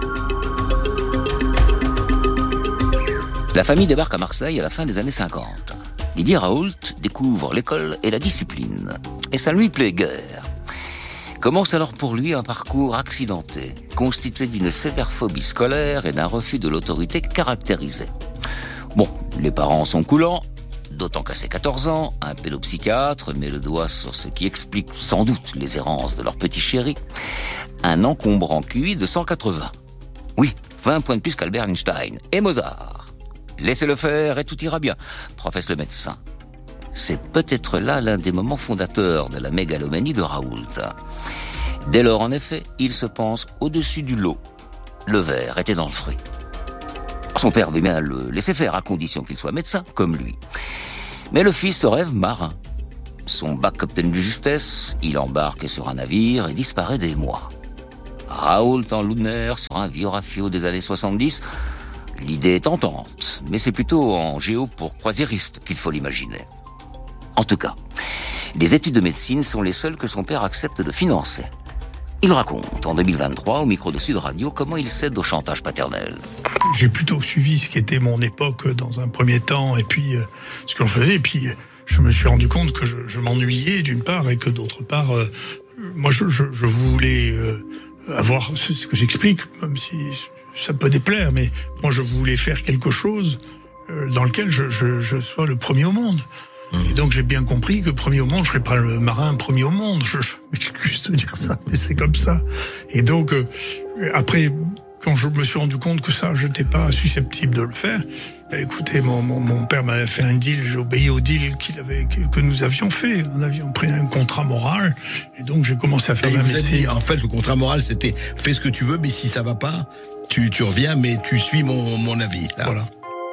[SPEAKER 21] La famille débarque à Marseille à la fin des années cinquante. Didier Raoult découvre l'école et la discipline. Et ça ne lui plaît guère. Commence alors pour lui un parcours accidenté, constitué d'une sévère phobie scolaire et d'un refus de l'autorité caractérisé. Bon, les parents sont coulants, d'autant qu'à ses quatorze ans, un pédopsychiatre met le doigt sur ce qui explique sans doute les errances de leur petit chéri. Un encombrant Q I de cent quatre-vingts. Oui, vingt points de plus qu'Albert Einstein et Mozart. Laissez-le faire et tout ira bien, professe le médecin. C'est peut-être là l'un des moments fondateurs de la mégalomanie de Raoult. Dès lors, en effet, il se pense au-dessus du lot. Le verre était dans le fruit. Son père veut bien le laisser faire, à condition qu'il soit médecin, comme lui. Mais le fils se rêve marin. Son bac obtenu de justesse, il embarque sur un navire et disparaît des mois. Raoult en lunaire sur un vieux rafio des années soixante-dix, l'idée est tentante, mais c'est plutôt en géo pour croisiériste qu'il faut l'imaginer. En tout cas, les études de médecine sont les seules que son père accepte de financer. Il raconte, en deux mille vingt-trois, au micro de Sud Radio, comment il cède au chantage paternel.
[SPEAKER 3] J'ai plutôt suivi ce qui était mon époque dans un premier temps, et puis euh, ce que je faisais, et puis euh, je me suis rendu compte que je, je m'ennuyais d'une part, et que d'autre part, euh, moi je, je, je voulais euh, avoir ce, ce que j'explique, même si ça peut déplaire, mais moi je voulais faire quelque chose euh, dans lequel je, je, je sois le premier au monde. Et donc j'ai bien compris que premier au monde, je serais pas le marin premier au monde. Je, je m'excuse de dire ça, mais c'est comme ça. Et donc euh, après, quand je me suis rendu compte que ça, je n'étais pas susceptible de le faire, bah, écoutez, mon, mon, mon père m'avait fait un deal, j'ai obéi au deal qu'il avait, que, que nous avions fait. Nous avions pris un contrat moral, et donc j'ai commencé à faire
[SPEAKER 4] et
[SPEAKER 3] ma
[SPEAKER 4] vous
[SPEAKER 3] médecine.
[SPEAKER 4] Dit, en fait, le contrat moral, c'était fais ce que tu veux, mais si ça va pas, tu, tu reviens, mais tu suis mon, mon avis. Là.
[SPEAKER 3] Voilà.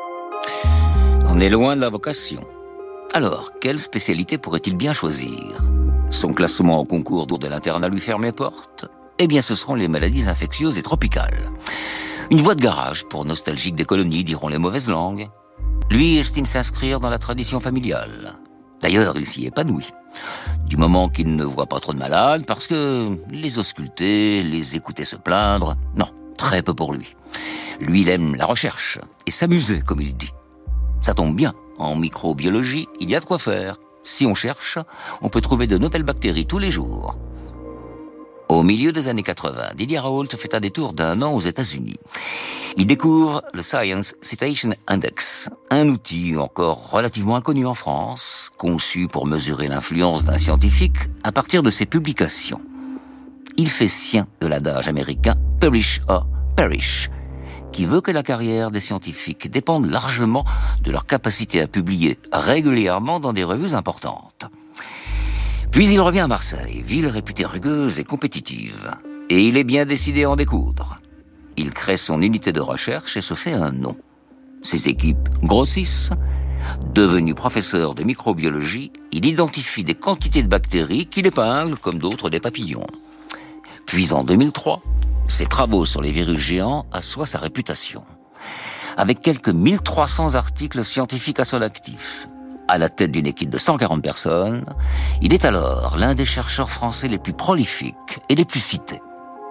[SPEAKER 21] On est loin de la vocation. Alors, quelle spécialité pourrait-il bien choisir ? Son classement au concours d'ours de l'internat lui ferme les portes ? Eh bien, ce seront les maladies infectieuses et tropicales. Une voie de garage pour nostalgiques des colonies, diront les mauvaises langues. Lui estime s'inscrire dans la tradition familiale. D'ailleurs, il s'y épanouit. Du moment qu'il ne voit pas trop de malades, parce que les ausculter, les écouter se plaindre, non, très peu pour lui. Lui, il aime la recherche et s'amuser, comme il dit. Ça tombe bien. En microbiologie, il y a de quoi faire. Si on cherche, on peut trouver de nouvelles bactéries tous les jours. Au milieu des années quatre-vingts, Didier Raoult fait un détour d'un an aux États-Unis. Il découvre le Science Citation Index, un outil encore relativement inconnu en France, conçu pour mesurer l'influence d'un scientifique à partir de ses publications. Il fait sien de l'adage américain « publish or perish », qui veut que la carrière des scientifiques dépende largement de leur capacité à publier régulièrement dans des revues importantes. Puis il revient à Marseille, ville réputée rugueuse et compétitive, et il est bien décidé à en découdre. Il crée son unité de recherche et se fait un nom. Ses équipes grossissent. Devenu professeur de microbiologie, il identifie des quantités de bactéries qu'il épingle comme d'autres des papillons. Puis en deux mille trois, ses travaux sur les virus géants assoient sa réputation. Avec quelques mille trois cents articles scientifiques à son actif, à la tête d'une équipe de cent quarante personnes, il est alors l'un des chercheurs français les plus prolifiques et les plus cités.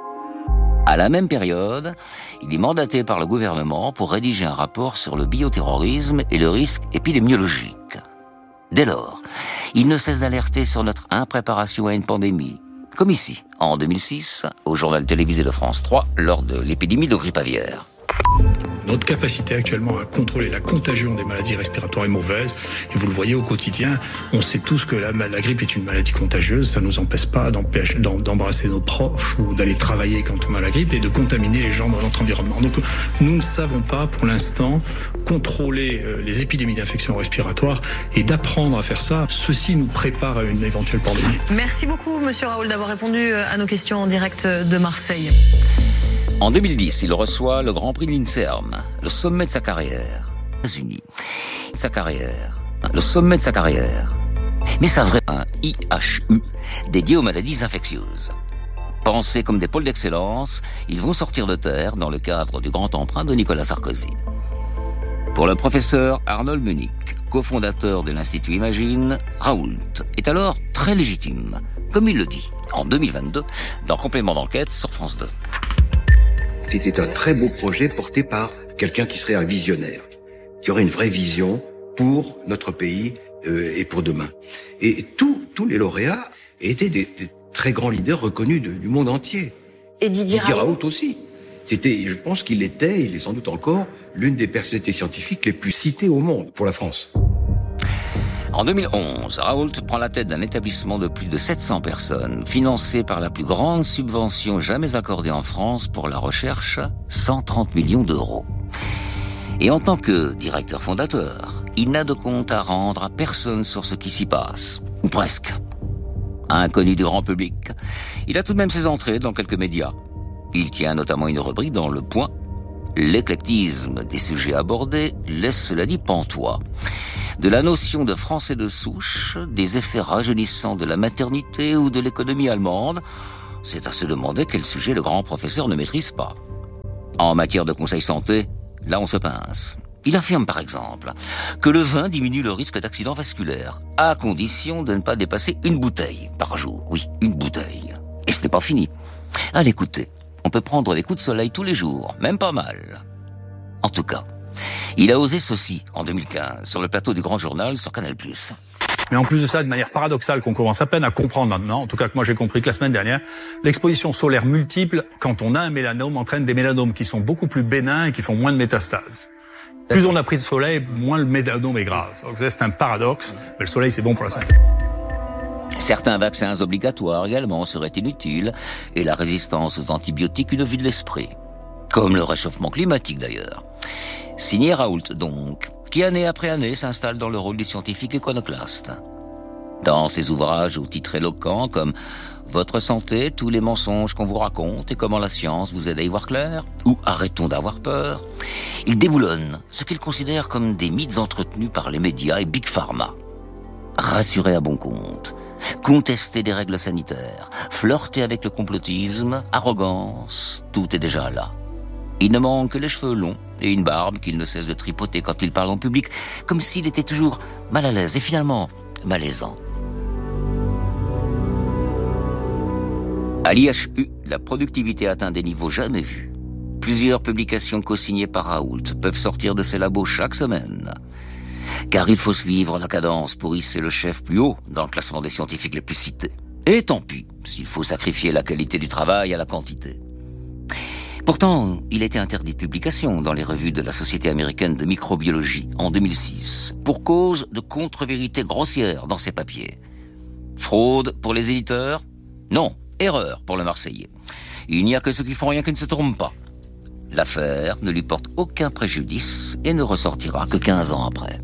[SPEAKER 21] À la même période, il est mandaté par le gouvernement pour rédiger un rapport sur le bioterrorisme et le risque épidémiologique. Dès lors, il ne cesse d'alerter sur notre impréparation à une pandémie, comme ici, en deux mille six, au journal télévisé de France trois, lors de l'épidémie de grippe aviaire.
[SPEAKER 3] Notre capacité actuellement à contrôler la contagion des maladies respiratoires est mauvaise. Et vous le voyez au quotidien, on sait tous que la, la grippe est une maladie contagieuse. Ça ne nous empêche pas d'embrasser nos proches ou d'aller travailler quand on a la grippe et de contaminer les gens dans notre environnement. Donc nous ne savons pas pour l'instant contrôler les épidémies d'infections respiratoires et d'apprendre à faire ça. Ceci nous prépare à une éventuelle pandémie.
[SPEAKER 5] Merci beaucoup, monsieur Raoult, d'avoir répondu à nos questions en direct de Marseille.
[SPEAKER 21] En deux mille dix, il reçoit le Grand Prix de l'INSERM, le sommet de sa carrière. États-Unis, sa carrière, le sommet de sa carrière. Mais ça vrai un I H U dédié aux maladies infectieuses. Pensés comme des pôles d'excellence, ils vont sortir de terre dans le cadre du grand emprunt de Nicolas Sarkozy. Pour le professeur Arnold Munich, cofondateur de l'Institut Imagine, Raoult est alors très légitime, comme il le dit en deux mille vingt-deux dans Complément d'enquête sur France deux.
[SPEAKER 1] C'était un très beau projet porté par quelqu'un qui serait un visionnaire, qui aurait une vraie vision pour notre pays euh, et pour demain. Et tous tous les lauréats étaient des, des très grands leaders reconnus de, du monde entier.
[SPEAKER 5] Et Didier,
[SPEAKER 1] Didier Raoult aussi. C'était, je pense qu'il était, il est sans doute encore, l'une des personnalités scientifiques les plus citées au monde pour la France.
[SPEAKER 21] En deux mille onze, Raoult prend la tête d'un établissement de plus de sept cents personnes, financé par la plus grande subvention jamais accordée en France pour la recherche, cent trente millions d'euros. Et en tant que directeur fondateur, il n'a de compte à rendre à personne sur ce qui s'y passe, ou presque. Inconnu du grand public, il a tout de même ses entrées dans quelques médias. Il tient notamment une rubrique dans Le Point. L'éclectisme des sujets abordés laisse cela dit pantois. De la notion de français de souche, des effets rajeunissants de la maternité ou de l'économie allemande, c'est à se demander quel sujet le grand professeur ne maîtrise pas. En matière de conseil santé, là on se pince. Il affirme par exemple que le vin diminue le risque d'accident vasculaire, à condition de ne pas dépasser une bouteille par jour. Oui, une bouteille. Et ce n'est pas fini. À l'écouter, on peut prendre des coups de soleil tous les jours, même pas mal. En tout cas, il a osé ceci en deux mille quinze, sur le plateau du Grand Journal sur Canal plus.
[SPEAKER 6] Mais en plus de ça, de manière paradoxale qu'on commence à peine à comprendre maintenant, en tout cas que moi j'ai compris que la semaine dernière, l'exposition solaire multiple, quand on a un mélanome, entraîne des mélanomes qui sont beaucoup plus bénins et qui font moins de métastases. Plus on a pris de soleil, moins le mélanome est grave. Donc c'est un paradoxe, mais le soleil c'est bon pour la santé.
[SPEAKER 21] Certains vaccins obligatoires également seraient inutiles et la résistance aux antibiotiques une vue de l'esprit. Comme le réchauffement climatique d'ailleurs. Signé Raoult donc, qui année après année s'installe dans le rôle du scientifique iconoclaste. Dans ses ouvrages aux titres éloquents comme « Votre santé, tous les mensonges qu'on vous raconte et comment la science vous aide à y voir clair » ou « Arrêtons d'avoir peur », il déboulonne ce qu'il considère comme des mythes entretenus par les médias et Big Pharma. Rassuré à bon compte, contester des règles sanitaires, flirter avec le complotisme, arrogance, tout est déjà là. Il ne manque que les cheveux longs et une barbe qu'il ne cesse de tripoter quand il parle en public, comme s'il était toujours mal à l'aise et finalement malaisant. À l'I H U, la productivité atteint des niveaux jamais vus. Plusieurs publications co-signées par Raoult peuvent sortir de ses labos chaque semaine. Car il faut suivre la cadence pour hisser le chef plus haut dans le classement des scientifiques les plus cités. Et tant pis s'il faut sacrifier la qualité du travail à la quantité. Pourtant, il était interdit de publication dans les revues de la Société américaine de microbiologie en deux mille six, pour cause de contre-vérités grossières dans ses papiers. Fraude pour les éditeurs ? Non, erreur pour le Marseillais. Il n'y a que ceux qui font rien qui ne se trompent pas. L'affaire ne lui porte aucun préjudice et ne ressortira que quinze ans après.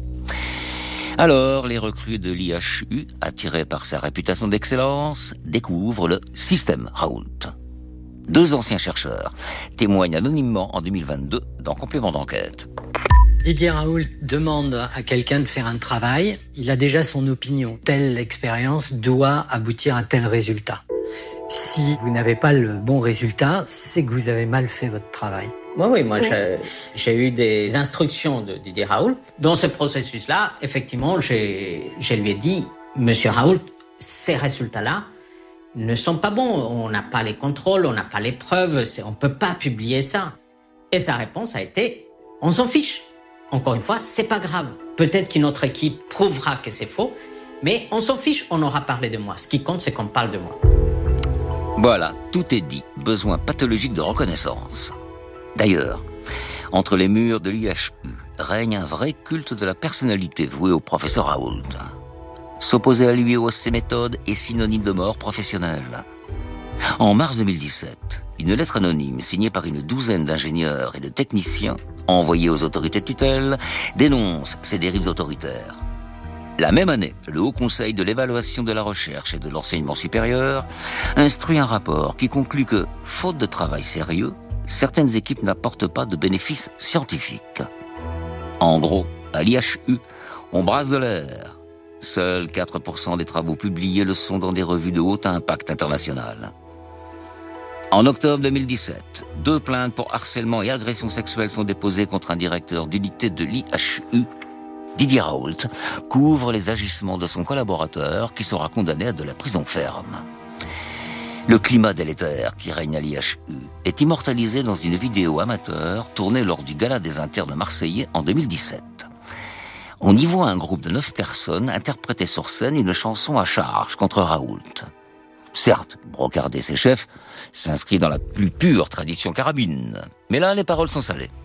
[SPEAKER 21] Alors, les recrues de l'I H U, attirés par sa réputation d'excellence, découvrent le système Raoult. Deux anciens chercheurs témoignent anonymement en deux mille vingt-deux dans Complément d'enquête.
[SPEAKER 7] Didier Raoult demande à quelqu'un de faire un travail, il a déjà son opinion. Telle expérience doit aboutir à tel résultat. Si vous n'avez pas le bon résultat, c'est que vous avez mal fait votre travail.
[SPEAKER 8] Oui, oui, moi j'ai, j'ai eu des instructions de Didier Raoult. Dans ce processus-là, effectivement, j'ai, je lui ai dit, Monsieur Raoult, ces résultats-là ne sont pas bons. On n'a pas les contrôles, on n'a pas les preuves, on ne peut pas publier ça. Et sa réponse a été, on s'en fiche. Encore une fois, c'est pas grave. Peut-être qu'une autre équipe prouvera que c'est faux, mais on s'en fiche, on aura parlé de moi. Ce qui compte, c'est qu'on parle de moi.
[SPEAKER 21] Voilà, tout est dit. Besoin pathologique de reconnaissance. D'ailleurs, entre les murs de l'I H U règne un vrai culte de la personnalité voué au professeur Raoult. S'opposer à lui ou à ses méthodes est synonyme de mort professionnelle. En mars deux mille dix-sept, une lettre anonyme signée par une douzaine d'ingénieurs et de techniciens envoyée aux autorités de tutelle dénonce ces dérives autoritaires. La même année, le Haut Conseil de l'évaluation de la recherche et de l'enseignement supérieur instruit un rapport qui conclut que, faute de travail sérieux, certaines équipes n'apportent pas de bénéfices scientifiques. En gros, à l'I H U, on brasse de l'air. Seuls quatre pour cent des travaux publiés le sont dans des revues de haut impact international. En octobre deux mille dix-sept, deux plaintes pour harcèlement et agression sexuelle sont déposées contre un directeur d'unité de l'I H U. Didier Raoult couvre les agissements de son collaborateur qui sera condamné à de la prison ferme. Le climat délétère qui règne à l'I H U est immortalisé dans une vidéo amateur tournée lors du Gala des internes marseillais en deux mille dix-sept. On y voit un groupe de neuf personnes interpréter sur scène une chanson à charge contre Raoult. Certes, Brocard et ses chefs s'inscrit dans la plus pure tradition carabine, mais là les paroles sont salées.